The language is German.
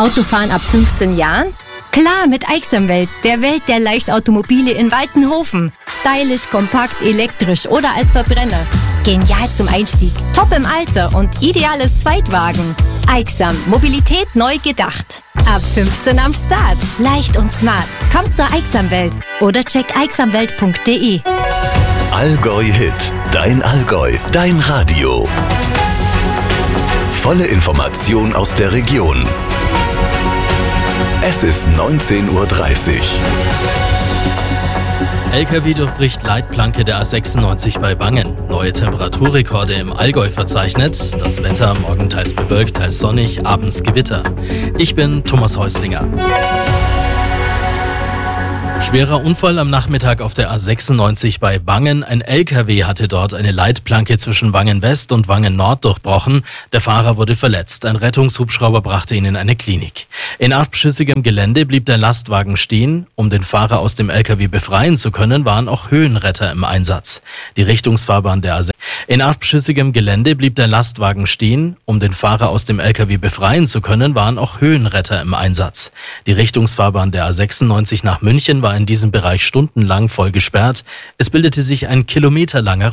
Autofahren ab 15 Jahren? Klar, mit Aixamwelt, der Welt der Leichtautomobile in Waltenhofen. Stylisch, kompakt, elektrisch oder als Verbrenner. Genial zum Einstieg, top im Alter und ideales Zweitwagen. Aixam, Mobilität neu gedacht. Ab 15 am Start. Leicht und smart. Kommt zur Aixamwelt oder check aixamwelt.de. Allgäu Hit. Dein Allgäu. Dein Radio. Volle Information aus der Region. Es ist 19:30 Uhr. LKW durchbricht Leitplanke der A96 bei Wangen. Neue Temperaturrekorde im Allgäu verzeichnet. Das Wetter morgen teils bewölkt, teils sonnig, abends Gewitter. Ich bin Thomas Häuslinger. Schwerer Unfall am Nachmittag auf der A96 bei Wangen. Ein LKW hatte dort eine Leitplanke zwischen Wangen West und Wangen Nord durchbrochen. Der Fahrer wurde verletzt. Ein Rettungshubschrauber brachte ihn in eine Klinik. In abschüssigem Gelände blieb der Lastwagen stehen. Um den Fahrer aus dem LKW befreien zu können, waren auch Höhenretter im Einsatz. Die Richtungsfahrbahn der A96. In abschüssigem Gelände blieb der Lastwagen stehen. Um den Fahrer aus dem LKW befreien zu können, waren auch Höhenretter im Einsatz. Die Richtungsfahrbahn der A96 nach München war in diesem Bereich stundenlang voll gesperrt. Es bildete sich ein kilometerlanger